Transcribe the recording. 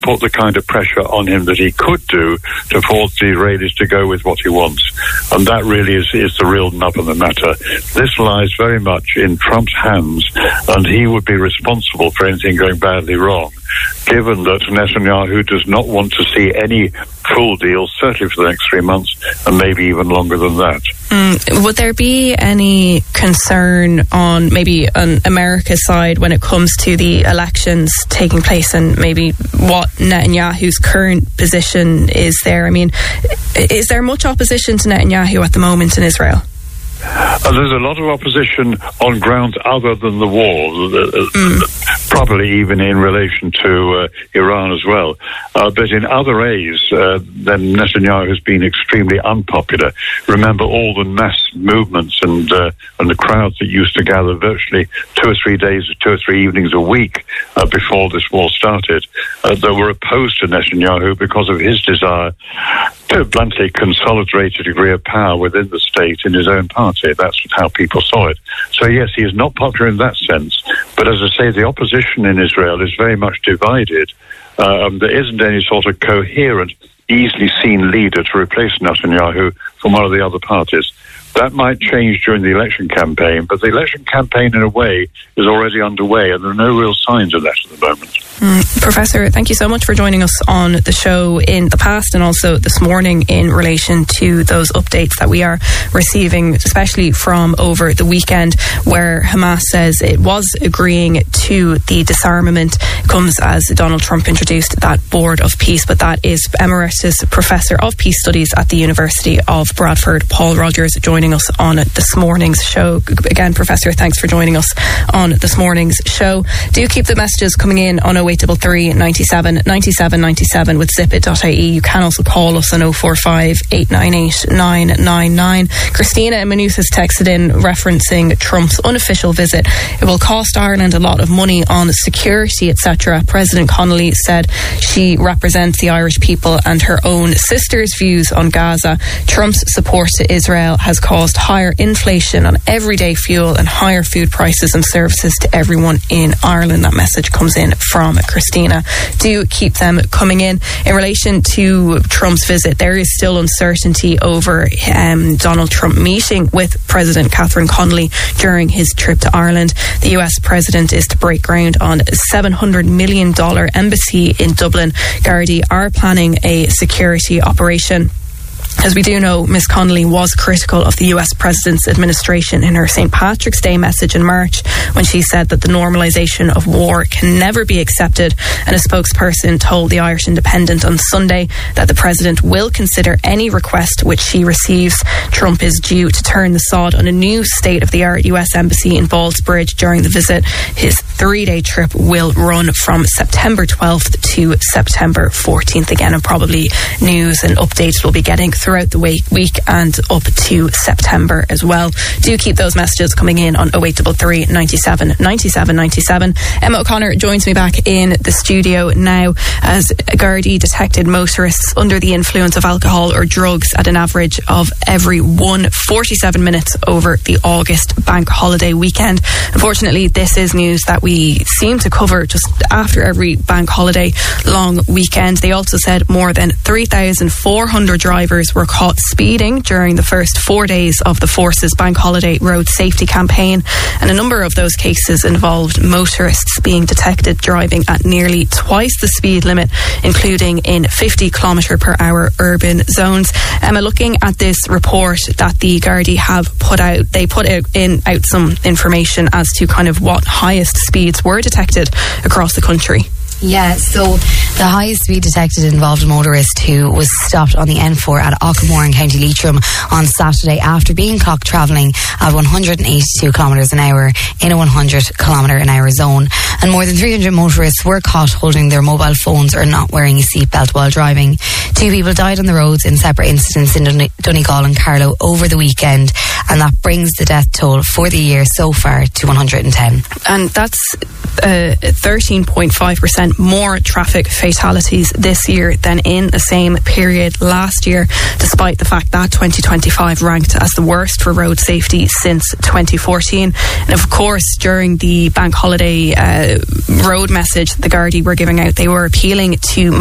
put the kind of pressure on him that he could do to force the Israelis to go with what he wants. And that really is the real nub of the matter. This lies very much in Trump's hands, and he would be responsible for anything going badly wrong, given that Netanyahu does not want to see any full deal, certainly for the next 3 months, and maybe even longer than that. Would there be any concern on America's side when it comes to the elections taking place and maybe what Netanyahu's current position is there? I mean, is there much opposition to Netanyahu at the moment in Israel? There's a lot of opposition on grounds other than the war, probably even in relation to Iran as well. But in other ways, then Netanyahu has been extremely unpopular. Remember all the mass movements and the crowds that used to gather virtually 2 or 3 days, 2 or 3 evenings a week before this war started, that were opposed to Netanyahu because of his desire to bluntly consolidate a degree of power within the state in his own party. That's how people saw it. So yes, he is not popular in that sense. But as I say, the opposition in Israel is very much divided. There isn't any sort of coherent, easily seen leader to replace Netanyahu from one of the other parties. That might change during the election campaign, but the election campaign, in a way, is already underway, and there are no real signs of that at the moment. Professor, thank you so much for joining us on the show in the past and also this morning in relation to those updates that we are receiving, especially from over the weekend, where Hamas says it was agreeing to the disarmament. It comes as Donald Trump introduced that Board of Peace, but that is Emeritus Professor of Peace Studies at the University of Bradford, Paul Rogers, joining us on this morning's show. Again, Professor, thanks for joining us on this morning's show. Do keep the messages coming in on 0833 97 97 97 with zipit.ie. You can also call us on 045 898 999. Christina in Maynooth has texted in referencing Trump's unofficial visit. It will cost Ireland a lot of money on security, etc. President Connolly said she represents the Irish people and her own sister's views on Gaza. Trump's support to Israel has caused higher inflation on everyday fuel and higher food prices and services to everyone in Ireland. That message comes in from Christina. Do keep them coming in. In relation to Trump's visit, there is still uncertainty over Donald Trump meeting with President Catherine Connolly during his trip to Ireland. The US president is to break ground on a $700 million embassy in Dublin. Gardaí are planning a security operation. As we do know, Ms. Connolly was critical of the US President's administration in her St. Patrick's Day message in March, when she said that the normalisation of war can never be accepted. And a spokesperson told the Irish Independent on Sunday that the President will consider any request which she receives. Trump is due to turn the sod on a new state-of-the-art US embassy in Ballsbridge during the visit. His 3-day trip will run from September 12th to September 14th again, and probably news and updates we'll be getting throughout the week and up to September as well. Do keep those messages coming in on 0833 97 97 97. Emma O'Connor joins me back in the studio now, as Gardaí detected motorists under the influence of alcohol or drugs at an average of every 47 minutes over the August bank holiday weekend. Unfortunately, this is news that we seem to cover just after every bank holiday long weekend. They also said more than 3,400 drivers were caught speeding during the first 4 days of the Force's Bank Holiday Road Safety Campaign, and a number of those cases involved motorists being detected driving at nearly twice the speed limit, including in 50km/h urban zones. Emma, looking at this report that the Gardaí have put out, they put out some information as to kind of what highest speeds were detected across the country. Yeah, so the highest speed detected involved a motorist who was stopped on the N4 at Aucamore in County Leitrim on Saturday after being clocked travelling at 182 kilometres an hour in a 100km/h zone. And more than 300 motorists were caught holding their mobile phones or not wearing a seatbelt while driving. 2 people died on the roads in separate incidents in Donegal and Carlow over the weekend, and that brings the death toll for the year so far to 110. And that's 13.5% more traffic fatalities this year than in the same period last year, despite the fact that 2025 ranked as the worst for road safety since 2014. And of course, during the bank holiday road message the Gardaí were giving out, they were appealing to